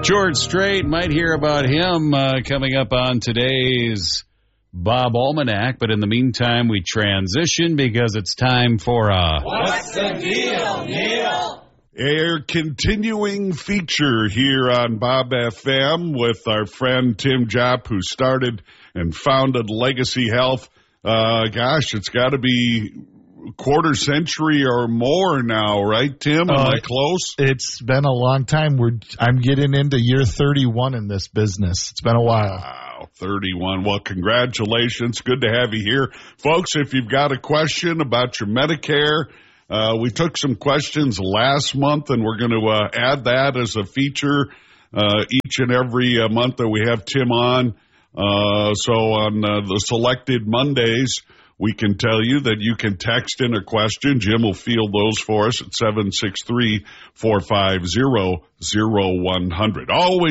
George Strait, might hear about him coming up on today's Bob Almanac. But in the meantime, we transition because it's time for What's the Deal, Neil? A continuing feature here on Bob FM with our friend Tim Jopp, who started and founded Legacy Health. It's got to be quarter century or more now, right, Tim? Am I close? It's been a long time. I'm getting into year 31 in this business. It's been a while. Wow, 31. Well, congratulations. Good to have you here. Folks, if you've got a question about your Medicare, we took some questions last month, and we're going to add that as a feature each and every month that we have Tim on. So on the selected Mondays, we can tell you that you can text in a question. Jim will field those for us at 763-450-0100.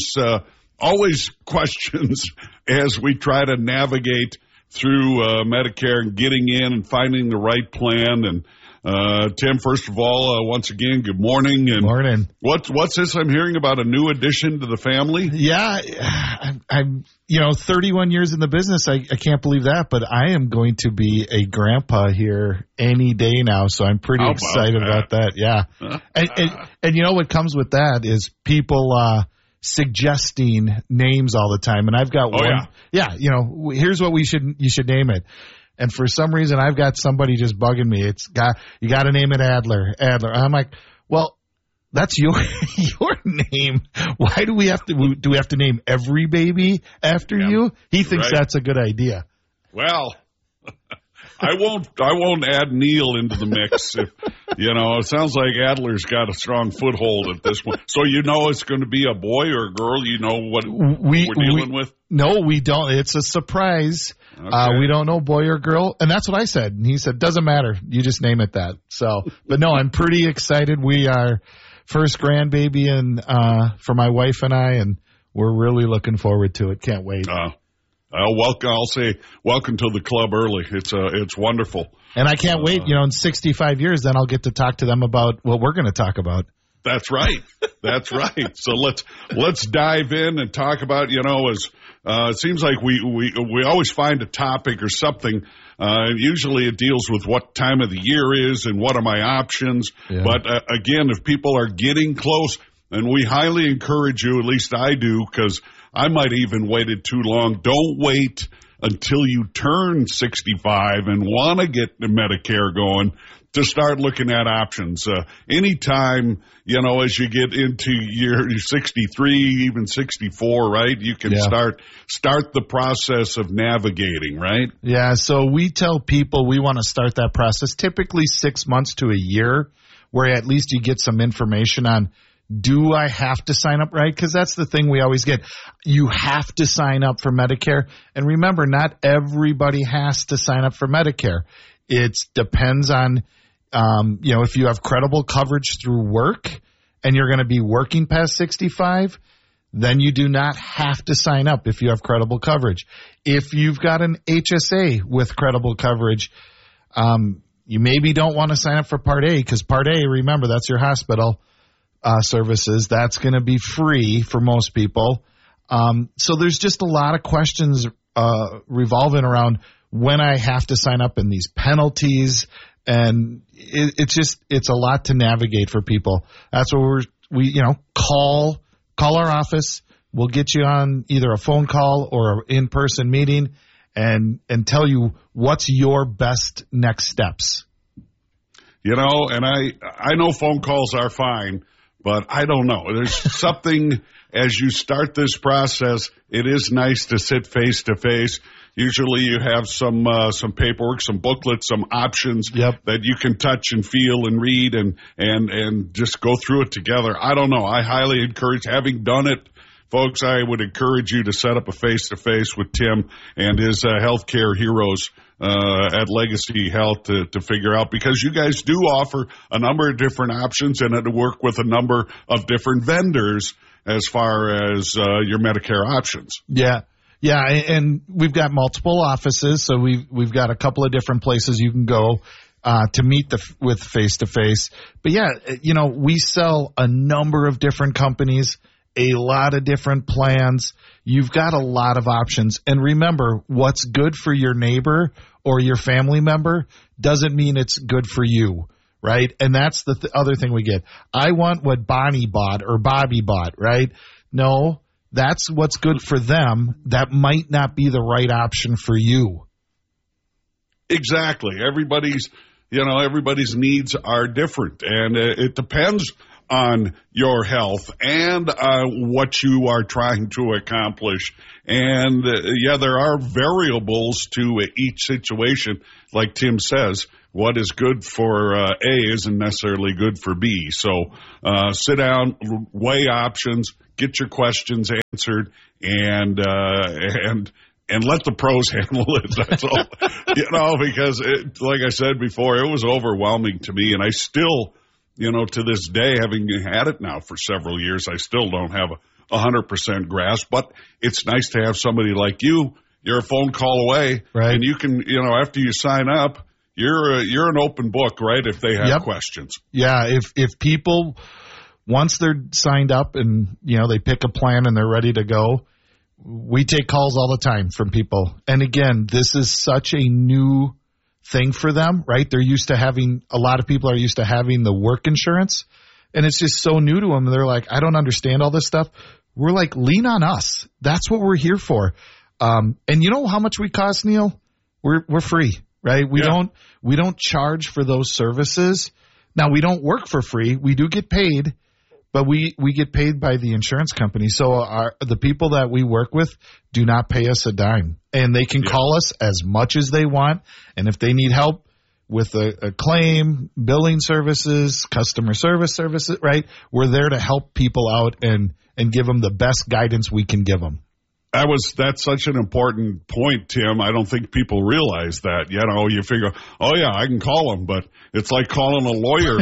Always questions as we try to navigate through Medicare and getting in and finding the right plan. And Tim, first of all, once again, good morning. And morning. What's this I'm hearing about, a new addition to the family? Yeah, I'm 31 years in the business. I can't believe that, but I am going to be a grandpa here any day now, so I'm pretty excited about that. Yeah, and you know what comes with that is people suggesting names all the time, and I've got one. Yeah, here's what you should name it. And for some reason, I've got somebody just bugging me. You got to name it Adler. I'm like, well, that's your name. Why do we have to name every baby after you? He thinks that's a good idea. Well, I won't add Neil into the mix. It sounds like Adler's got a strong foothold at this point. So it's going to be a boy or a girl. You know what we're dealing with? No, we don't. It's a surprise. Okay. We don't know boy or girl. And that's what I said. And he said, doesn't matter. You just name it that. So, but no, I'm pretty excited. We are first grandbaby for my wife and I, and we're really looking forward to it. Can't wait. I'll say welcome to the club early. It's wonderful. And I can't wait, in 65 years, then I'll get to talk to them about what we're going to talk about. That's right. That's right. So let's dive in and talk about, it seems like we always find a topic or something. Usually it deals with what time of the year is and what are my options. Yeah. But again, if people are getting close, and we highly encourage you, at least I do, because I might have even waited too long. Don't wait until you turn 65 and want to get the Medicare going to start looking at options. Anytime, as you get into your 63, even 64, right, you can start the process of navigating, right? Yeah, so we tell people we want to start that process typically 6 months to a year, where at least you get some information on, do I have to sign up, right? Because that's the thing we always get. You have to sign up for Medicare. And remember, not everybody has to sign up for Medicare. It depends on, if you have credible coverage through work and you're going to be working past 65, then you do not have to sign up if you have credible coverage. If you've got an HSA with credible coverage, you maybe don't want to sign up for Part A, because Part A, remember, that's your hospital services. That's going to be free for most people. So there's just a lot of questions revolving around when I have to sign up and these penalties. And it's a lot to navigate for people. That's what we call our office. We'll get you on either a phone call or an in-person meeting and tell you what's your best next steps. And I know phone calls are fine, but I don't know. There's something, as you start this process, it is nice to sit face to face. Usually you have some paperwork, some booklets, some options that you can touch and feel and read and just go through it together. I don't know. I highly encourage, having done it, folks, I would encourage you to set up a face-to-face with Tim and his healthcare heroes at Legacy Health to figure out, because you guys do offer a number of different options and to work with a number of different vendors as far as your Medicare options. Yeah. Yeah, and we've got multiple offices, so we've got a couple of different places you can go to meet with face-to-face. But, yeah, we sell a number of different companies, a lot of different plans. You've got a lot of options. And remember, what's good for your neighbor or your family member doesn't mean it's good for you, right? And that's the other thing we get. I want what Bonnie bought or Bobby bought, right? No, that's what's good for them. That might not be the right option for you. Exactly. Everybody's needs are different, and it depends on your health and what you are trying to accomplish. And there are variables to each situation. Like Tim says, what is good for A isn't necessarily good for B. So sit down, weigh options, get your questions answered, and let the pros handle it. That's all. Because like I said before, it was overwhelming to me, and I still, to this day, having had it now for several years, I still don't have 100% grasp. But it's nice to have somebody like you. You're a phone call away, right? And you can, after you sign up, you're an open book, right? If they have questions. Yeah, if people, once they're signed up and they pick a plan and they're ready to go, we take calls all the time from people. And again, this is such a new thing for them, right? A lot of people are used to having the work insurance, and it's just so new to them. They're like, I don't understand all this stuff. We're like, lean on us. That's what we're here for. And you know how much we cost, Neil? We're free, right? We don't charge for those services. Now, we don't work for free. We do get paid. But we get paid by the insurance company. So the people that we work with do not pay us a dime. And they can call us as much as they want. And if they need help with a claim, billing services, customer services, right, we're there to help people out and give them the best guidance we can give them. That's such an important point, Tim. I don't think people realize that. You figure, I can call them, but it's like calling a lawyer,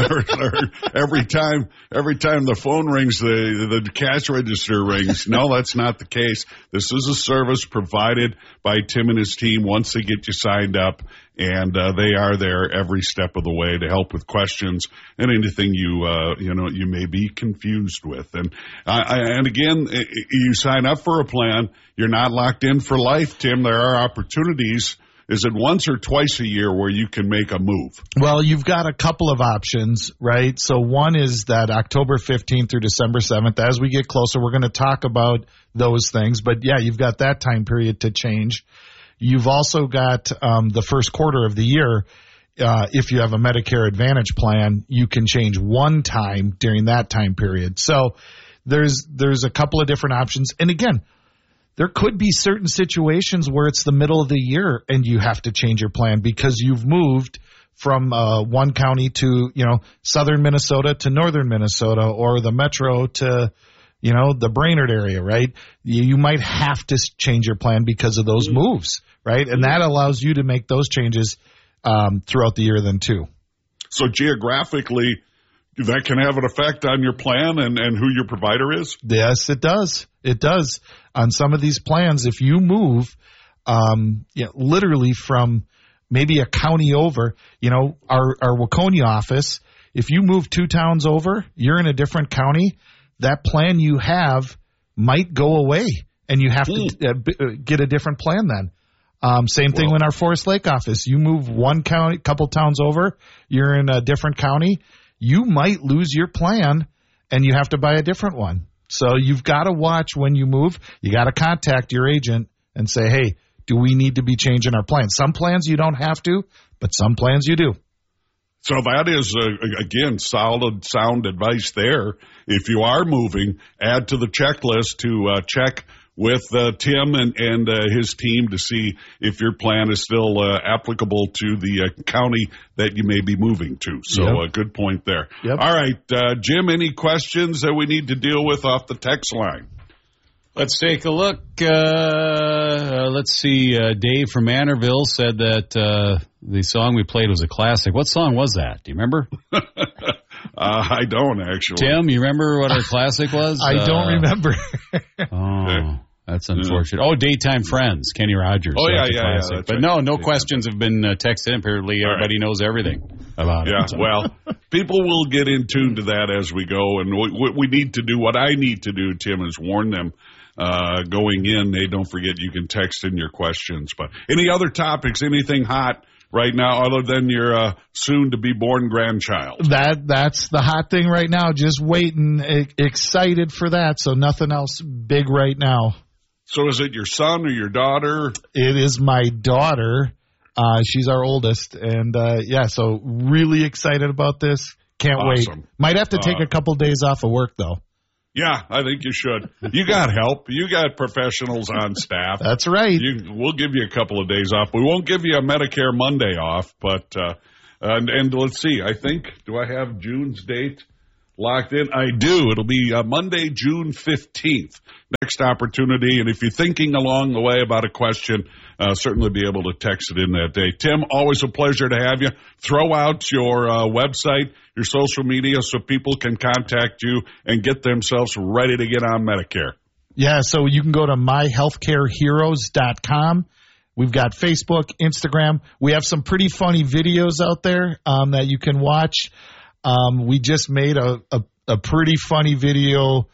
every time the phone rings, the cash register rings. No, that's not the case. This is a service provided by Tim and his team once they get you signed up, and they are there every step of the way to help with questions and anything you may be confused with. And again, you sign up for a plan, you're not locked in for life, Tim. There are opportunities. Is it once or twice a year where you can make a move? Well, you've got a couple of options, right? So one is that October 15th through December 7th. As we get closer, we're going to talk about those things. But, you've got that time period to change. You've also got the first quarter of the year. If you have a Medicare Advantage plan, you can change one time during that time period. So there's a couple of different options. And again, there could be certain situations where it's the middle of the year and you have to change your plan because you've moved from one county to, southern Minnesota to northern Minnesota, or the metro to, the Brainerd area, right? You might have to change your plan because of those moves, right? And that allows you to make those changes throughout the year then too. So geographically, that can have an effect on your plan and who your provider is? Yes, it does. It does. On some of these plans, if you move literally from maybe a county over, our Waconia office, if you move 2 towns over, you're in a different county, that plan you have might go away, and you have to get a different plan then. Same thing in our Forest Lake office. You move one county, couple towns over, you're in a different county, you might lose your plan, and you have to buy a different one. So you've got to watch when you move. You got to contact your agent and say, hey, do we need to be changing our plan? Some plans you don't have to, but some plans you do. So that is, again, solid, sound advice there. If you are moving, add to the checklist to check with Tim and his team to see if your plan is still applicable to the county that you may be moving to. So a good point there. Yep. All right, Jim, any questions that we need to deal with off the text line? Let's take a look. Let's see. Dave from Manorville said that the song we played was a classic. What song was that? Do you remember? I don't, actually. Tim, you remember what our classic was? I don't remember. That's unfortunate. Oh, Daytime Friends, Kenny Rogers. Oh, that's yeah. But right. No questions have been texted. Apparently, everybody knows everything about it. Yeah, so. Well, people will get in tune to that as we go. And what we need to do, what I need to do, Tim, is warn them going in. Hey, don't forget you can text in your questions. But any other topics, anything hot right now other than your soon-to-be-born grandchild? That's the hot thing right now. Just waiting, excited for that. So nothing else big right now. So is it your son or your daughter? It is my daughter. She's our oldest. And, so really excited about this. Can't wait. Might have to take a couple days off of work, though. Yeah, I think you should. You got help. You got professionals on staff. That's right. We'll give you a couple of days off. We won't give you a Medicare Monday off, but and let's see. I think, do I have June's date locked in? I do. It'll be Monday, June 15th. Next opportunity. And if you're thinking along the way about a question, certainly be able to text it in that day. Tim, always a pleasure to have you. Throw out your website, your social media, so people can contact you and get themselves ready to get on Medicare. Yeah, so you can go to myhealthcareheroes.com. We've got Facebook, Instagram. We have some pretty funny videos out there that you can watch. We just made a pretty funny video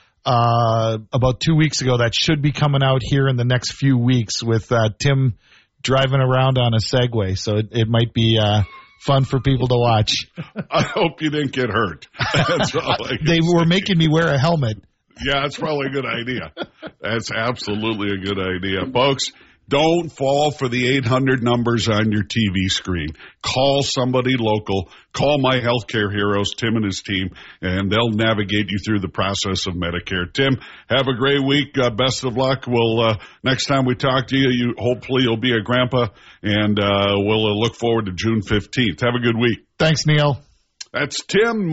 about 2 weeks ago that should be coming out here in the next few weeks with Tim driving around on a Segway. So it might be fun for people to watch. I hope you didn't get hurt. That's all they were making me wear a helmet. Yeah, that's probably a good idea. That's absolutely a good idea. Folks, don't fall for the 800 numbers on your TV screen. Call somebody local. Call My Healthcare Heroes, Tim and his team, and they'll navigate you through the process of Medicare. Tim, have a great week. Best of luck. We'll next time we talk to you, hopefully you'll be a grandpa, and we'll look forward to June 15th. Have a good week. Thanks, Neil. That's Tim,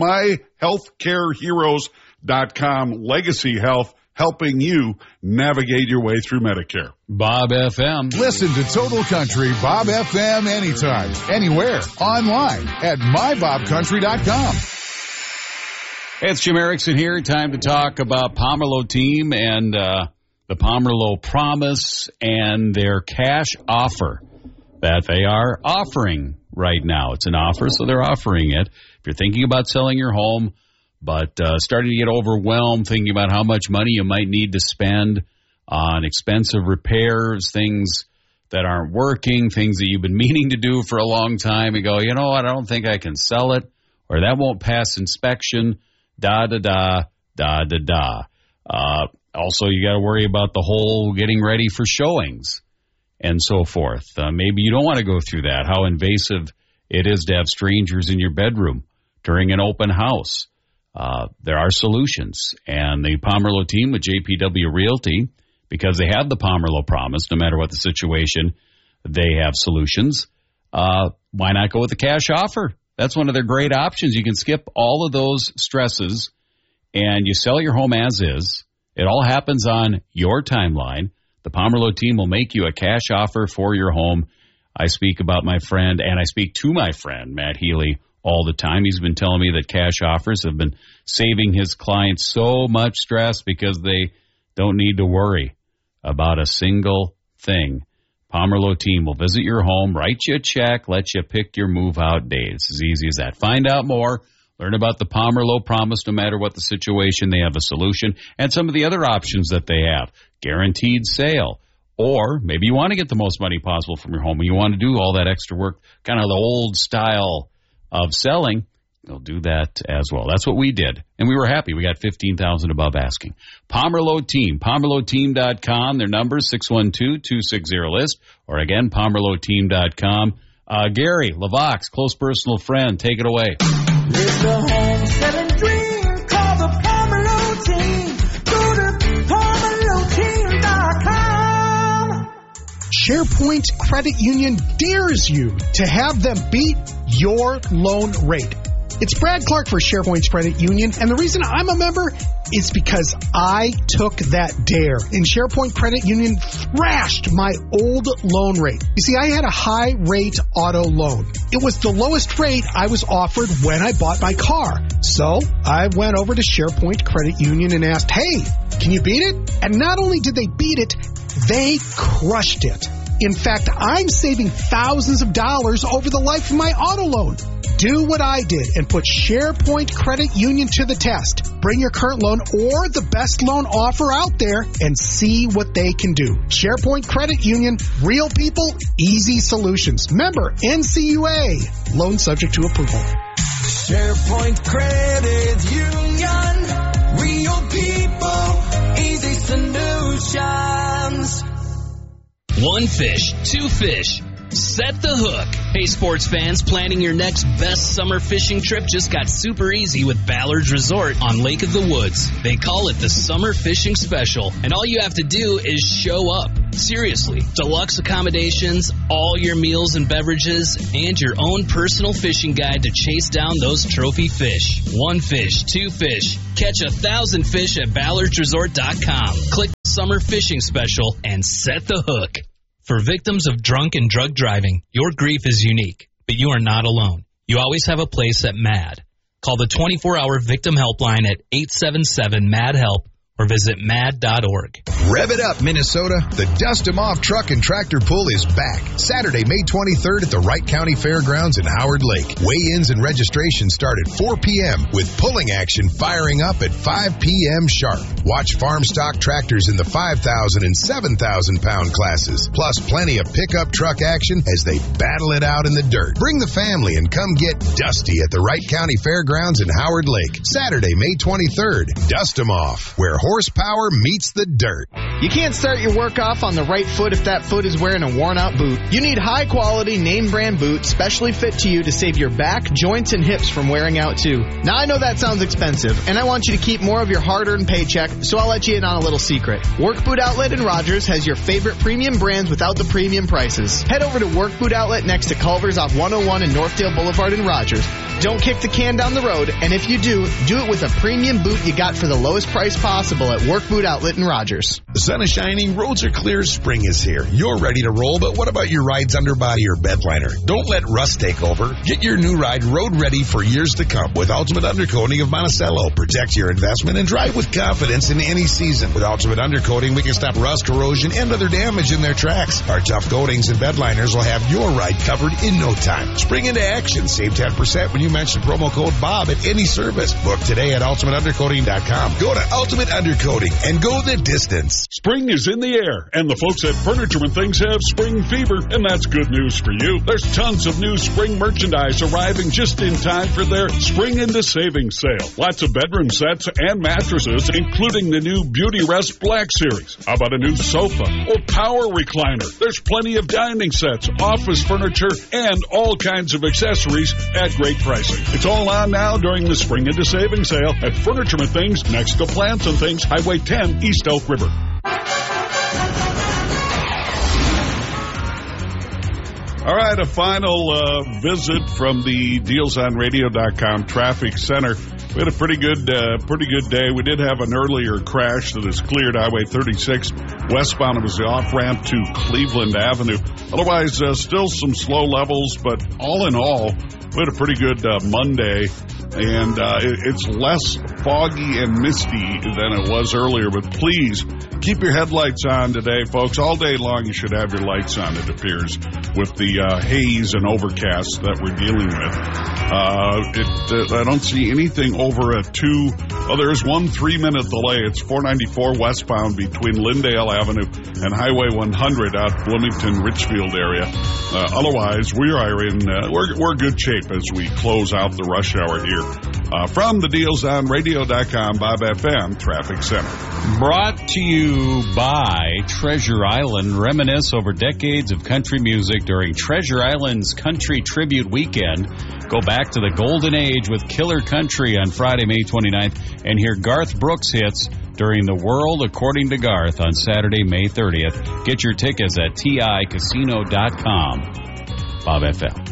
myhealthcareheroes.com. Legacy Health, helping you navigate your way through Medicare. Bob FM. Listen to Total Country Bob FM anytime, anywhere, online at mybobcountry.com. Hey, it's Jim Erickson here. Time to talk about Pomerleau team and the Pomerleau Promise and their cash offer that they are offering right now. It's an offer, so they're offering it. If you're thinking about selling your home, but starting to get overwhelmed thinking about how much money you might need to spend on expensive repairs, things that aren't working, things that you've been meaning to do for a long time, and go, you know what, I don't think I can sell it, or that won't pass inspection, Also, you got to worry about the whole getting ready for showings and so forth. Maybe you don't want to go through that, how invasive it is to have strangers in your bedroom during an open house. There are solutions, and the Pomerleau team with JPW Realty, because they have the Pomerleau Promise, no matter what the situation, they have solutions. Why not go with the cash offer? That's one of their great options. You can skip all of those stresses, and you sell your home as is. It all happens on your timeline. The Pomerleau team will make you a cash offer for your home. I speak about my friend, and I speak to my friend, Matt Healy, all the time. He's been telling me that cash offers have been saving his clients so much stress because they don't need to worry about a single thing. Pomerleau team will visit your home, write you a check, let you pick your move-out date. It's as easy as that. Find out more. Learn about the Pomerleau Promise. No matter what the situation, they have a solution. And some of the other options that they have. Guaranteed sale. Or maybe you want to get the most money possible from your home and you want to do all that extra work, kind of the old style of selling, they'll do that as well. That's what we did, and we were happy. We got $15,000 above asking. Pomerleau Team, PomerleauTeam.com. Their number is 612-260-LIST, or again, PomerleauTeam.com. Gary LaVox, close personal friend, take it away. It's a home selling dream called the Pomerleau Team. Go to PomerleauTeam.com. SharePoint Credit Union dares you to have them beat your loan rate. It's Brad Clark for SharePoint Credit Union, and the reason I'm a member is because I took that dare, and SharePoint Credit Union thrashed my old loan rate. You see, I had a high-rate auto loan. It was the lowest rate I was offered when I bought my car. So I went over to SharePoint Credit Union and asked, hey, can you beat it? And not only did they beat it, they crushed it. In fact, I'm saving thousands of dollars over the life of my auto loan. Do what I did and put SharePoint Credit Union to the test. Bring your current loan or the best loan offer out there and see what they can do. SharePoint Credit Union, real people, easy solutions. Member NCUA. Loan subject to approval. SharePoint Credit Union, real people, easy solutions. One fish, two fish. Set the hook. Hey, sports fans, planning your next best summer fishing trip just got super easy with Ballard's Resort on Lake of the Woods. They call it the Summer Fishing Special, and all you have to do is show up. Seriously, deluxe accommodations, all your meals and beverages, and your own personal fishing guide to chase down those trophy fish. One fish, two fish. Catch 1,000 fish at ballardsresort.com. Click Summer Fishing Special and set the hook. For victims of drunk and drug driving, your grief is unique, but you are not alone. You always have a place at MAD. Call the 24-hour victim helpline at 877-MAD-HELP or visit mad.org. Rev it up, Minnesota. The Dust 'em Off Truck and Tractor Pull is back. Saturday, May 23rd at the Wright County Fairgrounds in Howard Lake. Weigh-ins and registration start at 4 p.m. with pulling action firing up at 5 p.m. sharp. Watch farm stock tractors in the 5,000 and 7,000 pound classes, plus plenty of pickup truck action as they battle it out in the dirt. Bring the family and come get dusty at the Wright County Fairgrounds in Howard Lake. Saturday, May 23rd. Dust 'em Off, where horsepower meets the dirt. You can't start your work off on the right foot if that foot is wearing a worn-out boot. You need high-quality, name-brand boots specially fit to you to save your back, joints, and hips from wearing out, too. Now, I know that sounds expensive, and I want you to keep more of your hard-earned paycheck, so I'll let you in on a little secret. Work Boot Outlet in Rogers has your favorite premium brands without the premium prices. Head over to Work Boot Outlet next to Culver's off 101 and Northdale Boulevard in Rogers. Don't kick the can down the road, and if you do it with a premium boot you got for the lowest price possible at Work Boot Outlet in Rogers. The sun is shining, roads are clear, spring is here. You're ready to roll, but what about your ride's underbody or bed liner? Don't let rust take over. Get your new ride road ready for years to come with Ultimate Undercoating of Monticello. Protect your investment and drive with confidence in any season. With Ultimate Undercoating, we can stop rust, corrosion, and other damage in their tracks. Our tough coatings and bed liners will have your ride covered in no time. Spring into action. Save 10% when you mention promo code BOB at any service. Book today at ultimateundercoating.com. Go to Ultimate Undercoating and go the distance. Spring is in the air, and the folks at Furniture and Things have spring fever, and that's good news for you. There's tons of new spring merchandise arriving just in time for their Spring into Savings sale. Lots of bedroom sets and mattresses, including the new Beauty Rest Black Series. How about a new sofa or power recliner? There's plenty of dining sets, office furniture, and all kinds of accessories at great pricing. It's all on now during the Spring into Savings sale at Furniture and Things next to Plants and Things, Highway 10, East Elk River. All right, a final visit from the DealsOnRadio.com Traffic Center. We had a pretty good day. We did have an earlier crash that has cleared Highway 36 westbound. It was the off-ramp to Cleveland Avenue. Otherwise, still some slow levels, but all in all, we had a pretty good Monday, and it's less foggy and misty than it was earlier. But please keep your headlights on today, folks. All day long, you should have your lights on, it appears, with the haze and overcast that we're dealing with. I don't see anything over a 2. Oh, there's 1 3-minute delay. It's 494 westbound between Lyndale Avenue and Highway 100 out Bloomington Richfield area. Otherwise, we're in good shape as we close out the rush hour here. From the DealsOnRadio.com Bob FM Traffic Center. Brought to you by Treasure Island. Reminisce over decades of country music during Treasure Island's Country Tribute Weekend. Go back to the golden age with Killer Country on Friday, May 29th, and hear Garth Brooks hits during The World According to Garth on Saturday, May 30th. Get your tickets at TICasino.com. Bob FM.